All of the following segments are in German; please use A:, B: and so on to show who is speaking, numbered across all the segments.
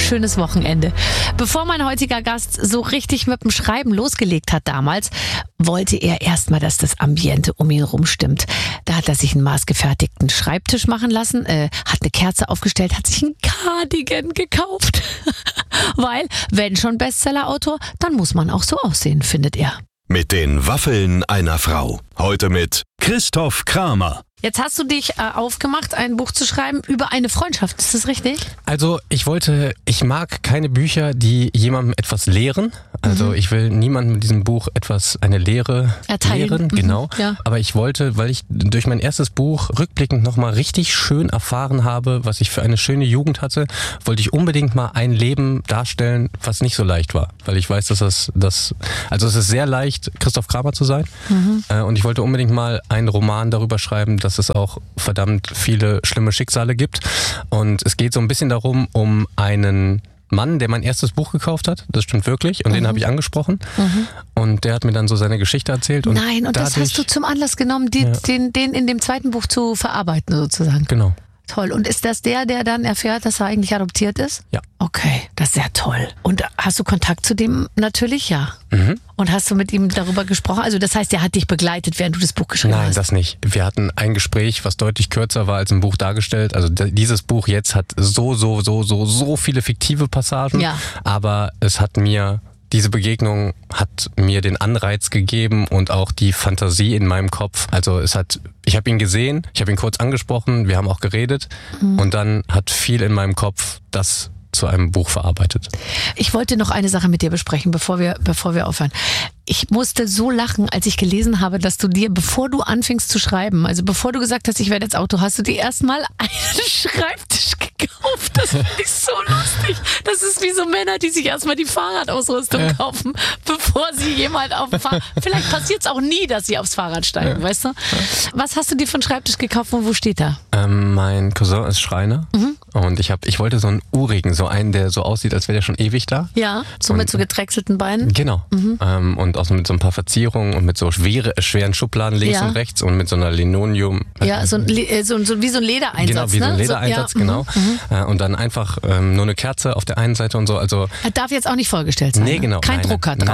A: schönes Wochenende. Bevor mein heutiger Gast so richtig mit dem Schreiben losgelegt hat damals, wollte er erstmal, dass das Ambiente um ihn rum stimmt. Da hat er sich einen maßgefertigten Schreibtisch machen lassen, hat eine Kerze aufgestellt, hat sich einen Cardigan gekauft. Weil, wenn schon Bestseller-Autor, dann muss man auch so aussehen, findet er.
B: Mit den Waffeln einer Frau. Heute mit Christoph Kramer.
A: Jetzt hast du dich aufgemacht, ein Buch zu schreiben über eine Freundschaft. Ist das richtig?
C: Also ich mag keine Bücher, die jemandem etwas lehren. Also ich will niemandem mit diesem Buch eine Lehre lehren. Genau.
A: Ja.
C: Aber ich wollte, weil ich durch mein erstes Buch rückblickend nochmal richtig schön erfahren habe, was ich für eine schöne Jugend hatte, wollte ich unbedingt mal ein Leben darstellen, was nicht so leicht war. Weil ich weiß, dass es ist sehr leicht, Christoph Kramer zu sein. Und ich wollte unbedingt mal einen Roman darüber schreiben, dass es auch verdammt viele schlimme Schicksale gibt. Und es geht so ein bisschen darum, um einen Mann, der mein erstes Buch gekauft hat, das stimmt wirklich, und den habe ich angesprochen. Und der hat mir dann so seine Geschichte erzählt. Und
A: nein, und das hast du zum Anlass genommen, den in dem zweiten Buch zu verarbeiten sozusagen.
C: Genau.
A: Toll. Und ist das der dann erfährt, dass er eigentlich adoptiert ist?
C: Ja.
A: Okay, das ist sehr toll. Und hast du Kontakt zu dem? Natürlich, ja. Und hast du mit ihm darüber gesprochen? Also das heißt, er hat dich begleitet, während du das Buch geschrieben hast?
C: Nein, das nicht. Wir hatten ein Gespräch, was deutlich kürzer war als im Buch dargestellt. Also dieses Buch jetzt hat so viele fiktive Passagen.
A: Ja.
C: Aber diese Begegnung hat mir den Anreiz gegeben und auch die Fantasie in meinem Kopf. Also ich habe ihn gesehen, ich habe ihn kurz angesprochen, wir haben auch geredet und dann hat viel in meinem Kopf das zu einem Buch verarbeitet.
A: Ich wollte noch eine Sache mit dir besprechen, bevor wir aufhören. Ich musste so lachen, als ich gelesen habe, dass du dir, bevor du anfingst zu schreiben, also bevor du gesagt hast, ich werde jetzt Autor, hast du dir erstmal einen Schreibtisch gekauft. Das finde ich so lustig. Das ist wie so Männer, die sich erstmal die Fahrradausrüstung kaufen, bevor sie jemand auf dem Fahrrad... Vielleicht passiert es auch nie, dass sie aufs Fahrrad steigen, weißt du? Was hast du dir für einen Schreibtisch gekauft und wo steht er?
C: Mein Cousin ist Schreiner und ich wollte so einen urigen, so einen, der so aussieht, als wäre der schon ewig da.
A: Ja, so mit so gedrechselten Beinen.
C: Genau. Und auch so mit so ein paar Verzierungen und mit so schweren Schubladen links und rechts und mit so einer Linoleum.
A: Ja, wie so ein Ledereinsatz.
C: Genau, wie so ein Ledereinsatz, genau. Und dann einfach nur eine Kerze auf der einen Seite und so. Also
A: darf jetzt auch nicht vorgestellt sein.
C: Nee, genau.
A: Kein Drucker drauf.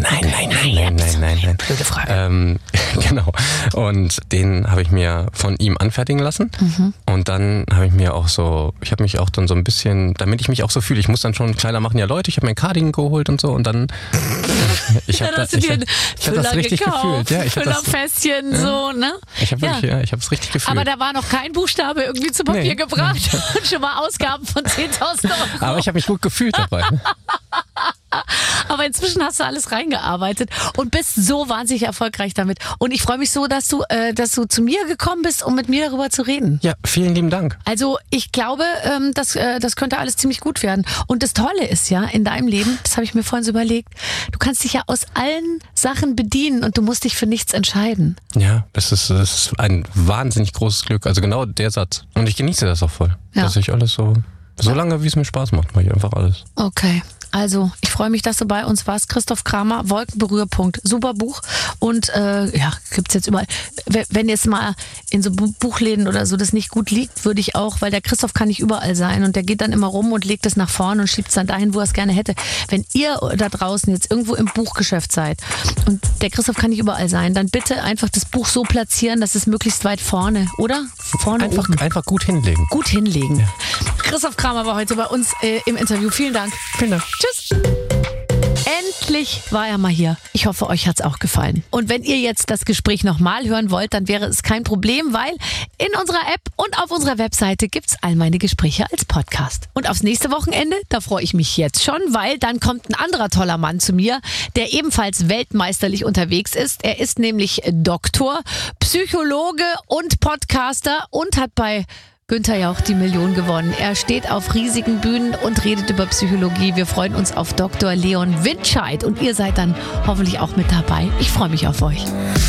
C: Nein.
A: Blöde Frage.
C: Genau. Und den habe ich mir von ihm anfertigen lassen. Und dann habe ich mich auch dann so ein bisschen, damit ich mich auch so fühle, ich muss dann schon kleiner machen, ja Leute, ich habe mir ein Cardigan geholt und so und dann ich habe das richtig gefühlt. Ja,
A: Füllerfässchen, so, ne?
C: Ich habe es richtig gefühlt.
A: Aber da war noch kein Buchstabe irgendwie zu Papier gebracht und schon mal Ausgaben von 10.000 €.
C: Aber ich habe mich gut gefühlt dabei.
A: Aber inzwischen hast du alles reingearbeitet und bist so wahnsinnig erfolgreich damit. Und ich freue mich so, dass du zu mir gekommen bist, um mit mir darüber zu reden.
C: Ja, vielen lieben Dank.
A: Also ich glaube, das könnte alles ziemlich gut werden. Und das Tolle ist ja in deinem Leben, das habe ich mir vorhin so überlegt, du kannst dich ja aus allen Sachen bedienen und du musst dich für nichts entscheiden.
C: Ja, das ist ein wahnsinnig großes Glück. Also genau der Satz. Und ich genieße das auch voll.
A: Ja.
C: Dass ich alles so lange, wie es mir Spaß macht, mache ich einfach alles.
A: Okay. Also, ich freue mich, dass du bei uns warst. Christoph Kramer, Wolkenberührpunkt. Super Buch. Und gibt's jetzt überall. Wenn jetzt mal in so Buchläden oder so das nicht gut liegt, würde ich auch, weil der Christoph kann nicht überall sein und der geht dann immer rum und legt es nach vorne und schiebt es dann dahin, wo er es gerne hätte. Wenn ihr da draußen jetzt irgendwo im Buchgeschäft seid und der Christoph kann nicht überall sein, dann bitte einfach das Buch so platzieren, dass es möglichst weit vorne, oder? Vorne
C: einfach gut hinlegen.
A: Gut hinlegen.
C: Ja.
A: Christoph Kramer war heute bei uns im Interview. Vielen Dank.
C: Vielen Dank.
A: Tschüss. Endlich war er mal hier. Ich hoffe, euch hat's auch gefallen. Und wenn ihr jetzt das Gespräch nochmal hören wollt, dann wäre es kein Problem, weil in unserer App und auf unserer Webseite gibt's all meine Gespräche als Podcast. Und aufs nächste Wochenende, da freue ich mich jetzt schon, weil dann kommt ein anderer toller Mann zu mir, der ebenfalls weltmeisterlich unterwegs ist. Er ist nämlich Doktor, Psychologe und Podcaster und hat bei Günther Jauch die Million gewonnen. Er steht auf riesigen Bühnen und redet über Psychologie. Wir freuen uns auf Dr. Leon Winscheid und ihr seid dann hoffentlich auch mit dabei. Ich freue mich auf euch.